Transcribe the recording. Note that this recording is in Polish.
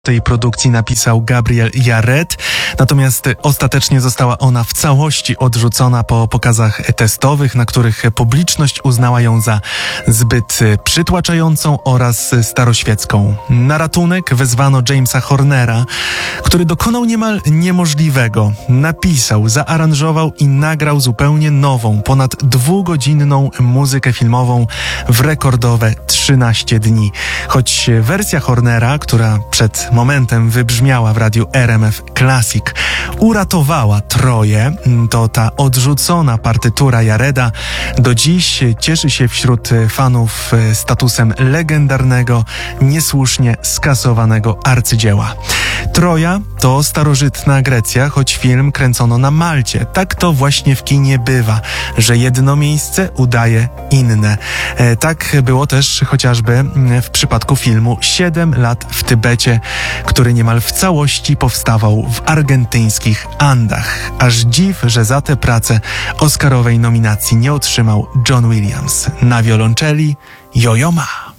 Tej produkcji napisał Gabriel Yared, natomiast ostatecznie została ona w całości odrzucona po pokazach testowych, na których publiczność uznała ją za zbyt przytłaczającą oraz staroświecką. Na ratunek wezwano Jamesa Hornera, który dokonał niemal niemożliwego. Napisał, zaaranżował i nagrał zupełnie nową, ponad 2-godzinną muzykę filmową w rekordowe 13 dni. Choć wersja Hornera, która przed momentem wybrzmiała w radiu RMF Classic, uratowała Troję, to ta odrzucona partytura Yareda do dziś cieszy się wśród fanów statusem legendarnego, niesłusznie skasowanego arcydzieła. Troja to starożytna Grecja, choć film kręcono na Malcie. Tak to właśnie w kinie bywa, że jedno miejsce udaje inne. Tak było też chociażby w przypadku filmu 7 lat w Tybecie, który niemal w całości powstawał w argentyńskich Andach. Aż dziw, że za tę pracę Oscarowej nominacji nie otrzymał John Williams. Na wiolonczeli Yo-Yo Ma.